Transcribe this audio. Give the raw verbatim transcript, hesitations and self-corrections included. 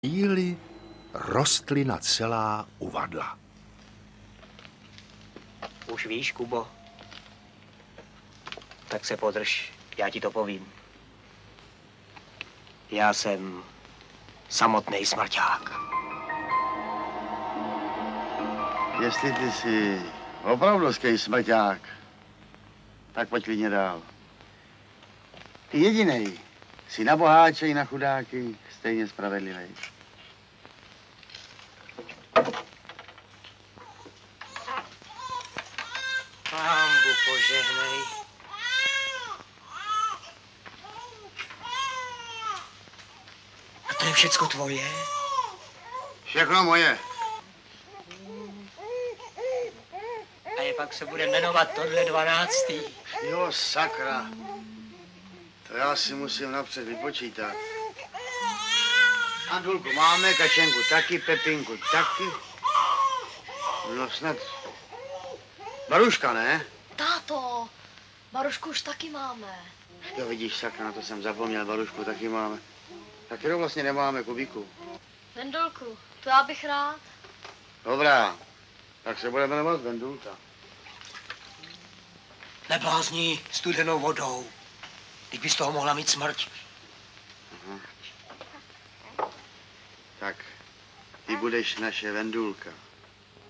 chvíli rostlina celá uvadla. Už víš, Kubo? Tak se podrž, já ti to povím. Já jsem samotný smrťák. Jestli ty jsi opravdovský smrťák, tak pojď klidně dál. Ty jedinej jsi na boháče i na chudáky stejně spravedlivý. Pánbu požehnej. A to je všecko tvoje? Všechno moje. A je pak se bude jmenovat tohle dvanáctý. Jo, sakra. To já si musím napřed vypočítat. Andulku máme, Kačenku taky, Pepinku taky. No snad Baruška, ne? Táto, Barušku už taky máme. Jo, vidíš, sakra, na to jsem zapomněl, Barušku taky máme. Tak kterou vlastně nemáme, Kubíku? Vendolku, to já bych rád. Dobrá, tak se bude jmenovat Vendulka. Neblázní studenou vodou. Teď bys toho mohla mít smrť. Aha. Tak, ty budeš naše Vendulka.